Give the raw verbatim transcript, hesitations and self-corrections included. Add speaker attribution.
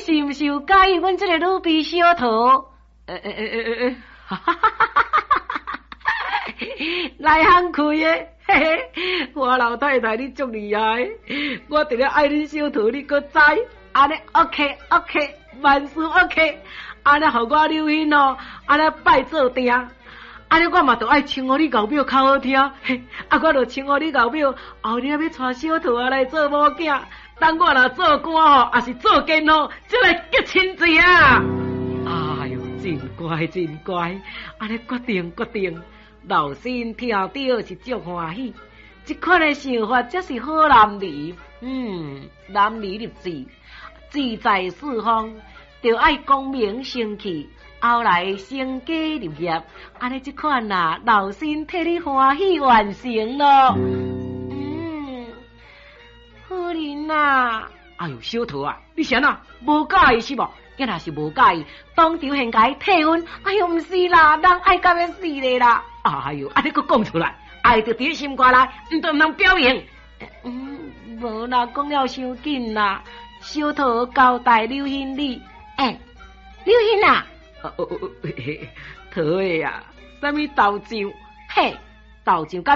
Speaker 1: 是毋是有介意阮这个女婢小桃？诶诶诶诶诶，哈哈哈哈哈哈！来行开诶，嘿嘿，我老太太你足厉害，我直咧爱恁小桃，你搁知？安尼 OK OK， 万事 OK， 安尼互我留心哦，安尼拜做定。安尼我嘛着爱唱互你后表较好听，嘿，啊我着唱互你后表，后日要带小桃啊来做某囝，等我若做官吼，也是做监哦，就来结亲罪啊！哎哟，真乖真乖，安尼决定决定，老身听到是足欢喜，这款的想法才是好男儿，嗯，男儿立志，志在四方，着爱光明生气。后来成家立业，安尼这款啊，老身替你欢喜完成咯。嗯，好人啊！哎呦，小桃啊，你啥啊？无介意是无？要若是无介意，当场现甲伊替阮。哎呦，毋是啦，人爱到要死咧啦！哎呦，安尼佫讲出来，爱着伫心肝内，毋得毋通表明。嗯，无啦，讲了伤紧啦。小桃交代刘欣你，哎，刘欣啊！哦哦哦，桃诶啊，什么豆酱？嘿，豆酱甲